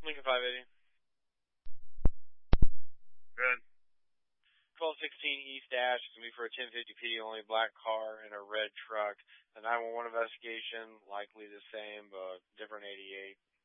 Lincoln 580. Good. 1216 East Ash. It's going to be for a 1050P, only black car and a red truck. The 911 investigation, likely the same, but different 88.